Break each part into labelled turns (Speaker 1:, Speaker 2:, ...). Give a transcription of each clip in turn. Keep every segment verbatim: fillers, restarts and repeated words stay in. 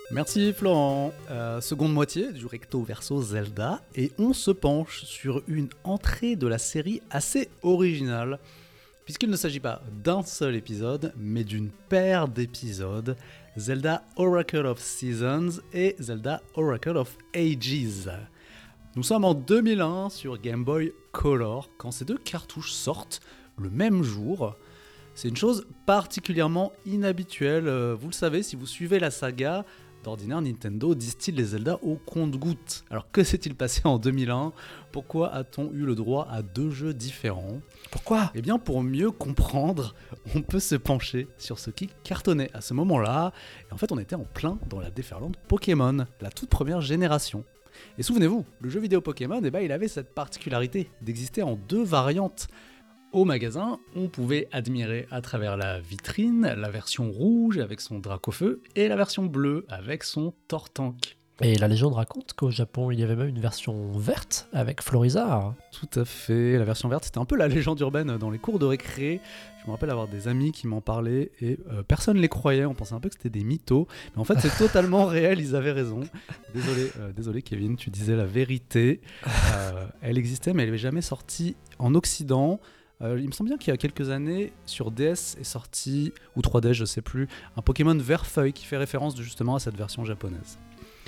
Speaker 1: Merci Florent. Euh, seconde moitié du Recto Verso Zelda et on se penche sur une entrée de la série assez originale puisqu'il ne s'agit pas d'un seul épisode mais d'une paire d'épisodes, Zelda Oracle of Seasons et Zelda Oracle of Ages. Nous sommes en deux mille un sur Game Boy Color quand ces deux cartouches sortent le même jour. C'est une chose particulièrement inhabituelle, vous le savez si vous suivez la saga. D'ordinaire, Nintendo distille les Zelda au compte-gouttes. Alors que s'est-il passé en deux mille un ? Pourquoi a-t-on eu le droit à deux jeux différents ?
Speaker 2: Pourquoi ?
Speaker 1: Eh bien, pour mieux comprendre, on peut se pencher sur ce qui cartonnait à ce moment-là. Et en fait, on était en plein dans la déferlante Pokémon, la toute première génération. Et souvenez-vous, le jeu vidéo Pokémon, eh ben, il avait cette particularité d'exister en deux variantes. Au magasin, on pouvait admirer à travers la vitrine la version rouge avec son Dracofeu et la version bleue avec son Tortank.
Speaker 2: Et la légende raconte qu'au Japon, il y avait même une version verte avec Florizard.
Speaker 1: Tout à fait, la version verte, c'était un peu la légende urbaine dans les cours de récré. Je me rappelle avoir des amis qui m'en parlaient et euh, personne ne les croyait, on pensait un peu que c'était des mythos. Mais en fait, c'est totalement réel, ils avaient raison. Désolé, euh, désolé Kevin, tu disais la vérité. Euh, elle existait, mais elle n'avait jamais sorti en Occident. Euh, il me semble bien qu'il y a quelques années, sur D S est sorti, ou trois D S, je sais plus, un Pokémon vert-feuille qui fait référence justement à cette version japonaise.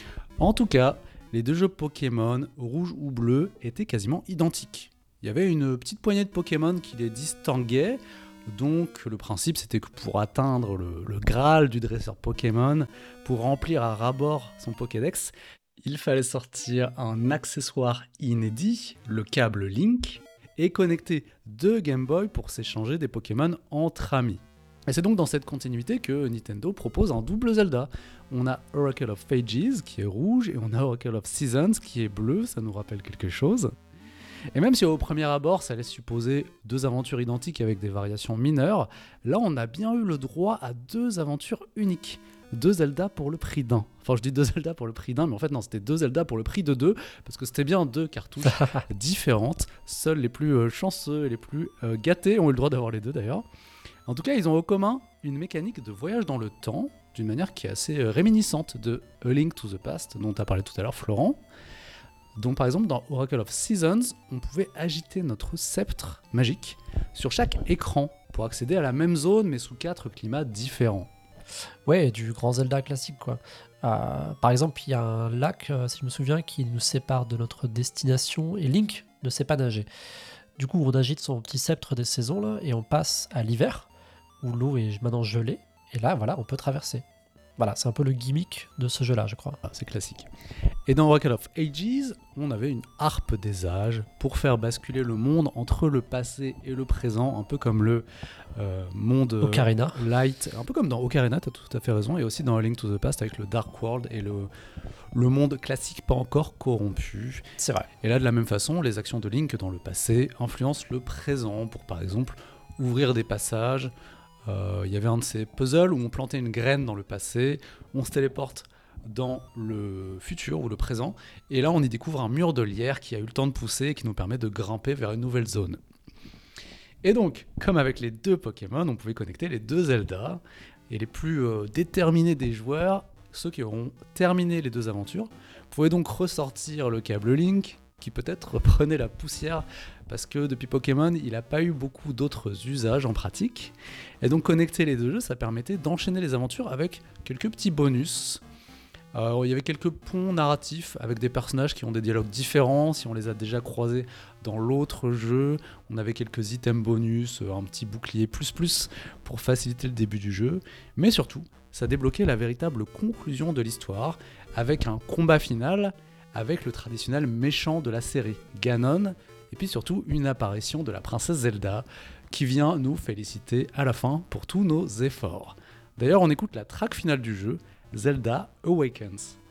Speaker 1: En tout cas, les deux jeux Pokémon, rouge ou bleu, étaient quasiment identiques. Il y avait une petite poignée de Pokémon qui les distinguait, donc le principe c'était que pour atteindre le, le Graal du dresseur Pokémon, pour remplir à ras-bord son Pokédex, il fallait sortir un accessoire inédit, le câble Link, et connecter deux Game Boy pour s'échanger des Pokémon entre amis. Et c'est donc dans cette continuité que Nintendo propose un double Zelda. On a Oracle of Ages qui est rouge et on a Oracle of Seasons qui est bleu, ça nous rappelle quelque chose. Et même si au premier abord ça laisse supposer deux aventures identiques avec des variations mineures, là on a bien eu le droit à deux aventures uniques. Deux Zelda pour le prix d'un. Enfin, je dis deux Zelda pour le prix d'un, mais en fait, non, c'était deux Zelda pour le prix de deux, parce que c'était bien deux cartouches différentes. Seuls les plus euh, chanceux et les plus euh, gâtés ont eu le droit d'avoir les deux, d'ailleurs. En tout cas, ils ont au commun une mécanique de voyage dans le temps, d'une manière qui est assez euh, réminiscente de A Link to the Past, dont tu as parlé tout à l'heure, Florent. Donc, par exemple, dans Oracle of Seasons, on pouvait agiter notre sceptre magique sur chaque écran pour accéder à la même zone, mais sous quatre climats différents.
Speaker 2: Ouais, du grand Zelda classique, quoi. Euh, par exemple, il y a un lac, euh, si je me souviens, qui nous sépare de notre destination, et Link ne sait pas nager. Du coup, on agite son petit sceptre des saisons, là, et on passe à l'hiver, où l'eau est maintenant gelée, et là, voilà, on peut traverser. Voilà, c'est un peu le gimmick de ce jeu-là, je crois.
Speaker 1: Ah, c'est classique. Et dans Oracle of Ages, on avait une harpe des âges pour faire basculer le monde entre le passé et le présent, un peu comme le euh, monde euh,
Speaker 2: Ocarina.
Speaker 1: Light, un peu comme dans Ocarina, tu as tout à fait raison, et aussi dans A Link to the Past avec le Dark World et le, le monde classique pas encore corrompu.
Speaker 2: C'est vrai.
Speaker 1: Et là, de la même façon, les actions de Link dans le passé influencent le présent pour, par exemple, ouvrir des passages. Il euh, y avait un de ces puzzles où on plantait une graine dans le passé, on se téléporte dans le futur ou le présent, et là on y découvre un mur de lierre qui a eu le temps de pousser et qui nous permet de grimper vers une nouvelle zone. Et donc, comme avec les deux Pokémon, on pouvait connecter les deux Zelda, et les plus euh, déterminés des joueurs, ceux qui auront terminé les deux aventures, pouvaient donc ressortir le câble Link, qui peut-être reprenait la poussière parce que depuis Pokémon, il n'a pas eu beaucoup d'autres usages en pratique. Et donc connecter les deux jeux, ça permettait d'enchaîner les aventures avec quelques petits bonus. Euh, il y avait quelques ponts narratifs avec des personnages qui ont des dialogues différents, si on les a déjà croisés dans l'autre jeu. On avait quelques items bonus, un petit bouclier plus plus pour faciliter le début du jeu. Mais surtout, ça débloquait la véritable conclusion de l'histoire avec un combat final avec le traditionnel méchant de la série, Ganon, et puis surtout une apparition de la princesse Zelda, qui vient nous féliciter à la fin pour tous nos efforts. D'ailleurs, on écoute la track finale du jeu, Zelda Awakens.